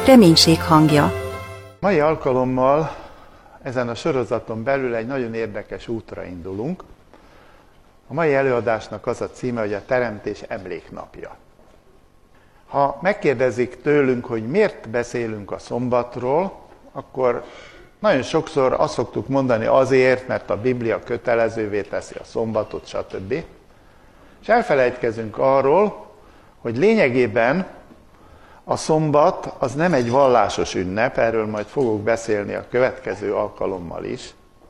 reménység hangja. Mai alkalommal ezen a sorozaton belül egy nagyon érdekes útra indulunk. A mai előadásnak az a címe, hogy a Teremtés emléknapja. Ha megkérdezik tőlünk, hogy miért beszélünk a szombatról, akkor nagyon sokszor azt szoktuk mondani azért, mert a Biblia kötelezővé teszi a szombatot, stb. És elfelejtkezünk arról, hogy lényegében a szombat az nem egy vallásos ünnep, erről majd fogok beszélni a következő alkalommal is.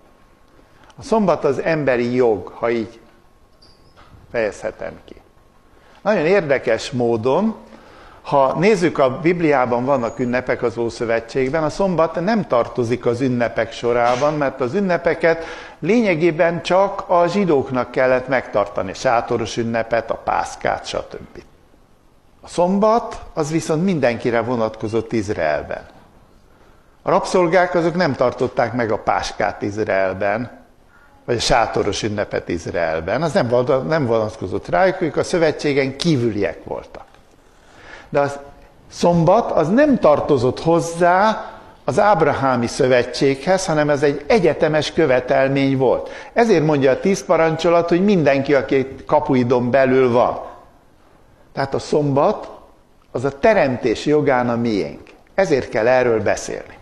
A szombat az emberi jog, ha így fejezhetem ki. Nagyon érdekes módon, ha nézzük, a Bibliában vannak ünnepek az Ószövetségben, a szombat nem tartozik az ünnepek sorában, mert az ünnepeket lényegében csak a zsidóknak kellett megtartani, sátoros ünnepet, a pászkát, stb. A szombat az viszont mindenkire vonatkozott Izraelben. A rabszolgák azok nem tartották meg a páskát Izraelben, vagy a sátoros ünnepet Izraelben, az nem vonatkozott rájuk, ők a szövetségen kívüliek voltak. De a szombat az nem tartozott hozzá az ábrahámi szövetséghez, hanem ez egy egyetemes követelmény volt. Ezért mondja a 10 parancsolat, hogy mindenki, aki kapuidon belül van. Tehát a szombat az a teremtés jogán a miénk. Ezért kell erről beszélni.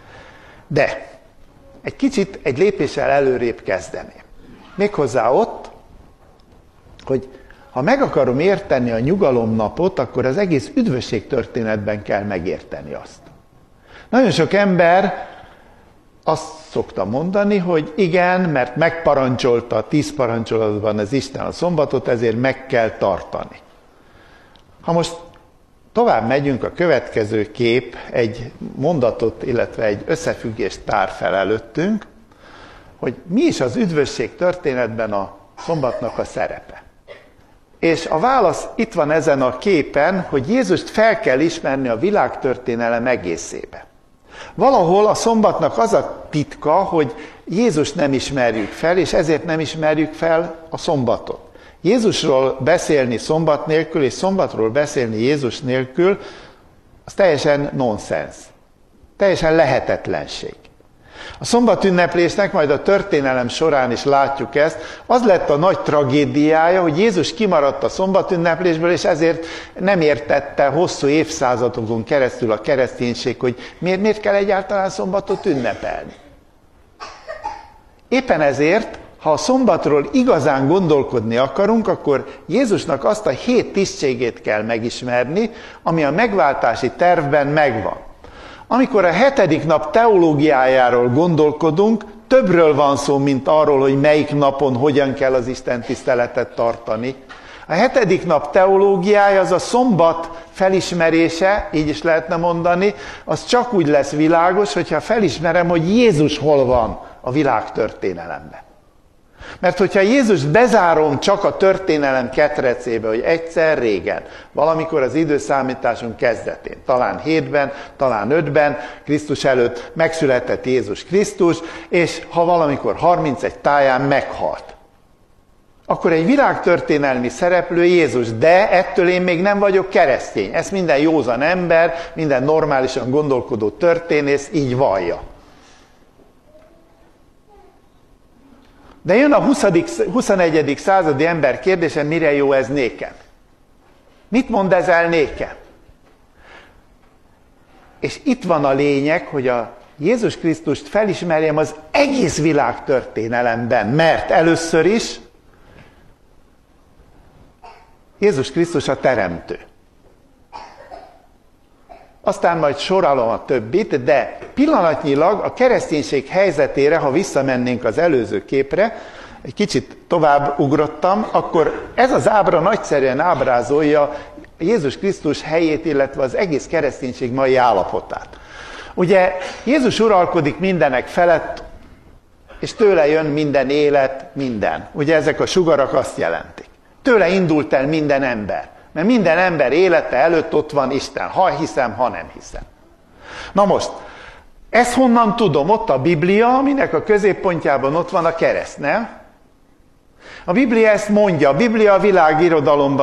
De egy lépéssel előrébb kezdeném. Méghozzá ott, hogy ha meg akarom érteni a nyugalomnapot, akkor az egész üdvösség történetben kell megérteni azt. Nagyon sok ember azt szokta mondani, hogy igen, mert megparancsolta a 10 parancsolatban az Isten a szombatot, ezért meg kell tartani. Ha most tovább megyünk, a következő kép egy mondatot, illetve egy összefüggést tár fel előttünk, hogy mi is az üdvösség történetben a szombatnak a szerepe. És a válasz itt van ezen a képen, hogy Jézust fel kell ismerni a világtörténelem egészébe. Valahol a szombatnak az a titka, hogy Jézust nem ismerjük fel, és ezért nem ismerjük fel a szombatot. Jézusról beszélni szombat nélkül, és szombatról beszélni Jézus nélkül, az teljesen nonsens. Teljesen lehetetlenség. A szombatünneplésnek, majd a történelem során is látjuk ezt, az lett a nagy tragédiája, hogy Jézus kimaradt a szombatünneplésből, és ezért nem értette hosszú évszázadokon keresztül a kereszténység, hogy miért kell egyáltalán szombatot ünnepelni. Éppen ezért, ha a szombatról igazán gondolkodni akarunk, akkor Jézusnak azt a 7 tisztségét kell megismerni, ami a megváltási tervben megvan. Amikor a 7. nap teológiájáról gondolkodunk, többről van szó, mint arról, hogy melyik napon hogyan kell az Isten tiszteletet tartani. A 7. nap teológiája, az a szombat felismerése, így is lehetne mondani, az csak úgy lesz világos, hogyha felismerem, hogy Jézus hol van a világtörténelemben. Mert hogyha Jézust bezárom csak a történelem ketrecébe, hogy egyszer régen, valamikor az időszámításunk kezdetén, talán 7-ben, talán 5-ben, Krisztus előtt megszületett Jézus Krisztus, és ha valamikor 31 táján meghalt. Akkor egy világtörténelmi szereplő Jézus, de ettől én még nem vagyok keresztény. Ezt minden józan ember, minden normálisan gondolkodó történész így vallja. De jön a 21. századi ember kérdése, mire jó ez nékem? Mit mond ez el nékem? És itt van a lényeg, hogy a Jézus Krisztust felismerjem az egész világ történelemben, mert először is Jézus Krisztus a teremtő. Aztán majd sorolom a többit, de pillanatnyilag a kereszténység helyzetére, ha visszamennénk az előző képre, egy kicsit tovább ugrottam, akkor ez az ábra nagyszerűen ábrázolja Jézus Krisztus helyét, illetve az egész kereszténység mai állapotát. Ugye Jézus uralkodik mindenek felett, és tőle jön minden élet, minden. Ugye ezek a sugarak azt jelentik. Tőle indult el minden ember. Mert minden ember élete előtt ott van Isten, ha hiszem, ha nem hiszem. Na most, ezt honnan tudom? Ott a Biblia, aminek a középpontjában ott van a kereszt, nem? A Biblia ezt mondja, a Biblia a világirodalomban